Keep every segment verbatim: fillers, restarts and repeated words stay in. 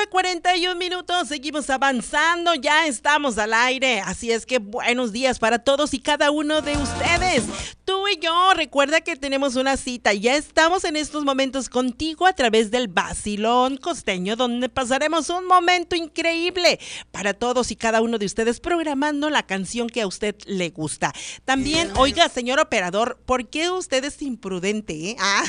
cuarenta y un minutos, seguimos avanzando, ya estamos al aire, así es que buenos días para todos y cada uno de ustedes. Tú y yo, recuerda que tenemos una cita, ya estamos en estos momentos contigo a través del Vacilón Costeño, donde pasaremos un momento increíble para todos y cada uno de ustedes, programando la canción que a usted le gusta. También, oiga, señor operador, ¿por qué usted es imprudente? Eh? Ah.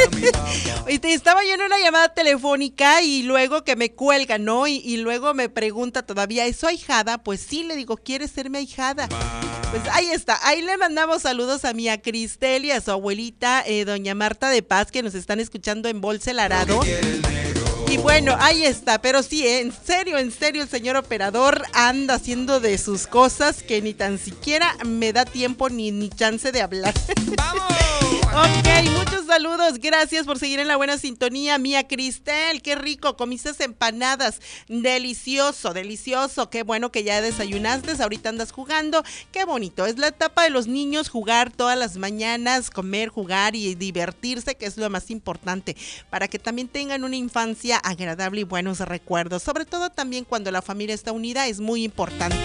Estaba yo en una llamada telefónica y luego que me cuelga, ¿no? Y, y luego me pregunta todavía, ¿es su ahijada? Pues sí, le digo, ¿quieres ser mi ahijada? Pues ahí está, ahí le mandamos saludos a mi a Cristel y a su abuelita, eh, doña Marta de Paz, que nos están escuchando en Bolsa El Arado. Y bueno, ahí está, pero sí, eh, en serio, en serio, el señor operador anda haciendo de sus cosas que ni tan siquiera me da tiempo ni, ni chance de hablar. ¡Vamos! Ok, muchos saludos, gracias por seguir en la buena sintonía, mía Cristel, qué rico, comiste empanadas, delicioso, delicioso, qué bueno que ya desayunaste, ahorita andas jugando, qué bonito, es la etapa de los niños, jugar todas las mañanas, comer, jugar y divertirse, que es lo más importante, para que también tengan una infancia agradable y buenos recuerdos, sobre todo también cuando la familia está unida, es muy importante.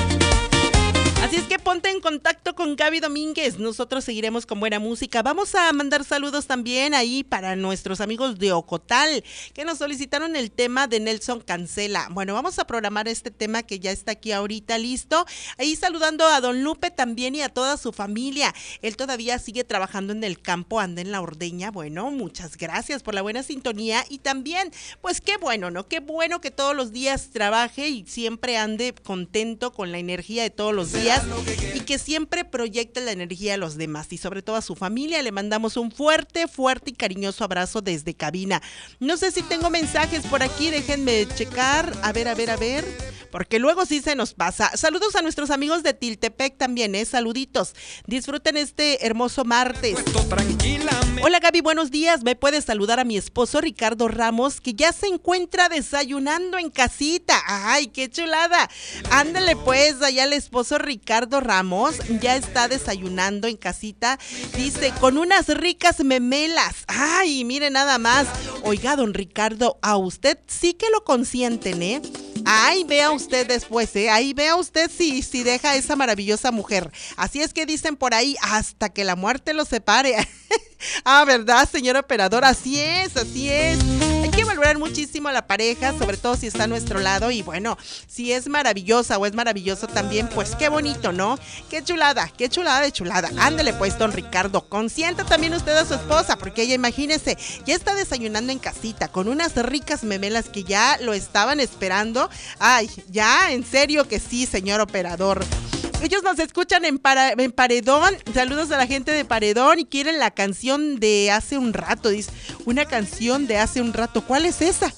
Así es que ponte en contacto con Gaby Domínguez, nosotros seguiremos con buena música. Vamos a mandar saludos también ahí para nuestros amigos de Ocotal, que nos solicitaron el tema de Nelson Cancela. Bueno, vamos a programar este tema que ya está aquí ahorita listo. Ahí saludando a don Lupe también y a toda su familia. Él todavía sigue trabajando en el campo, anda en la ordeña. Bueno, muchas gracias por la buena sintonía y también, pues qué bueno, ¿no? Qué bueno que todos los días trabaje y siempre ande contento con la energía de todos los días. Y que siempre proyecte la energía a los demás y sobre todo a su familia. Le mandamos un fuerte, fuerte y cariñoso abrazo desde cabina. No sé si tengo mensajes por aquí, déjenme checar, a ver, a ver, a ver, porque luego sí se nos pasa. Saludos a nuestros amigos de Tiltepec también, ¿eh? Saluditos. Disfruten este hermoso martes. Hola Gaby, buenos días. ¿Me puedes saludar a mi esposo Ricardo Ramos, que ya se encuentra desayunando en casita? ¡Ay, qué chulada! Ándale pues, allá el esposo Ricardo Ramos ya está desayunando en casita, dice, con unas ricas memelas. Ay, mire nada más. Oiga, don Ricardo, a usted sí que lo consienten, ¿eh? Ay, vea usted después, ¿eh? Ahí vea usted si, si deja a esa maravillosa mujer. Así es que dicen por ahí, hasta que la muerte los separe. Ah, ¿verdad, señor operador? Así es, así es. Hay que valorar muchísimo a la pareja, sobre todo si está a nuestro lado. Y bueno, si es maravillosa o es maravilloso también, pues qué bonito, ¿no? Qué chulada, qué chulada de chulada. Ándele pues, don Ricardo, consienta también usted a su esposa, porque ella, imagínese, ya está desayunando en casita con unas ricas memelas que ya lo estaban esperando. Ay, ya, en serio que sí, señor operador. Ellos nos escuchan en, para, en Paredón. Saludos a la gente de Paredón y quieren la canción de hace un rato. Dice, una canción de hace un rato. ¿Cuál es esa?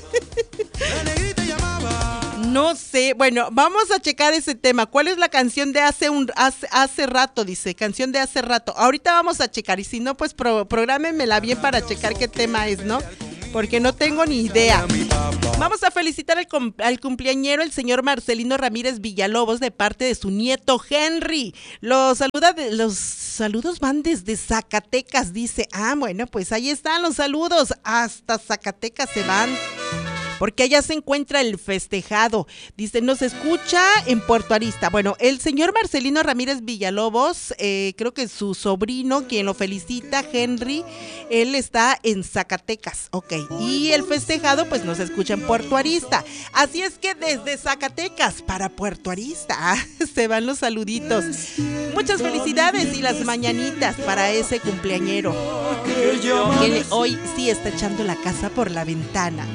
No sé. Bueno, vamos a checar ese tema. ¿Cuál es la canción de hace un hace, hace rato? Dice, canción de hace rato. Ahorita vamos a checar y si no, pues pro, prográmenmela bien para checar qué tema es, ¿no? Porque no tengo ni idea. Vamos a felicitar al, cum- al cumpleañero, el señor Marcelino Ramírez Villalobos, de parte de su nieto Henry. Los saluda de, los saludos van desde Zacatecas, dice. Ah, bueno, pues ahí están los saludos. Hasta Zacatecas se van, porque allá se encuentra el festejado. Dice, nos escucha en Puerto Arista. Bueno, el señor Marcelino Ramírez Villalobos, eh, creo que su sobrino, quien lo felicita, Henry, él está en Zacatecas, ok. Y el festejado, pues nos escucha en Puerto Arista. Así es que desde Zacatecas para Puerto Arista, ah, se van los saluditos. Muchas felicidades y las mañanitas para ese cumpleañero, que hoy sí está echando la casa por la ventana.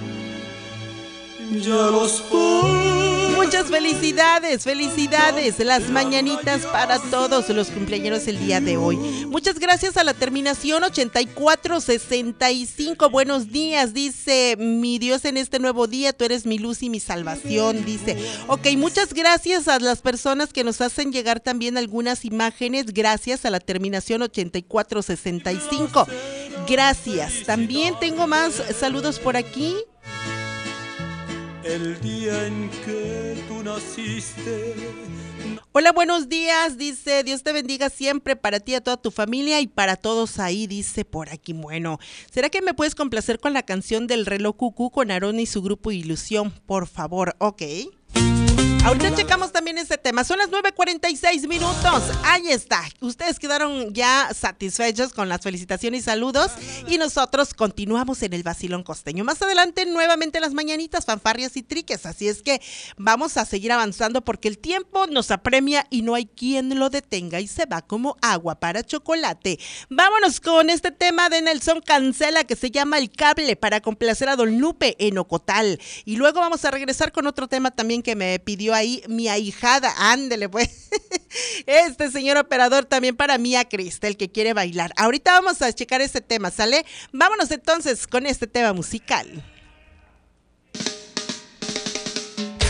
Muchas felicidades, felicidades, las mañanitas para todos los cumpleañeros el día de hoy. Muchas gracias a la terminación ochenta y cuatro sesenta y cinco. Buenos días, dice, mi Dios, en este nuevo día, tú eres mi luz y mi salvación, dice. Ok, muchas gracias a las personas que nos hacen llegar también algunas imágenes. Gracias a la terminación ochenta y cuatro sesenta y cinco. Gracias. También tengo más saludos por aquí. El día en que tú naciste. Hola, buenos días, dice, Dios te bendiga siempre para ti, a toda tu familia y para todos ahí, dice por aquí. Bueno, ¿será que me puedes complacer con la canción del reloj cucú con Aarón y su grupo Ilusión? Por favor, ok. Ahorita checamos también ese tema. Son las nueve cuarenta y seis minutos. Ahí está. Ustedes quedaron ya satisfechos con las felicitaciones y saludos. Y nosotros continuamos en el vacilón costeño. Más adelante, nuevamente las mañanitas, fanfarrias y triques. Así es que vamos a seguir avanzando porque el tiempo nos apremia y no hay quien lo detenga. Y se va como agua para chocolate. Vámonos con este tema de Nelson Cancela que se llama El Cable para complacer a Don Lupe en Ocotal. Y luego vamos a regresar con otro tema también que me pidió ahí mi ahijada, ándele pues, este señor operador también para Mía Cristel que quiere bailar. Ahorita vamos a checar este tema, ¿sale? Vámonos entonces con este tema musical.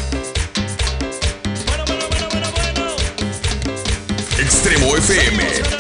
Bueno, bueno, bueno, bueno, bueno. Extremo F M.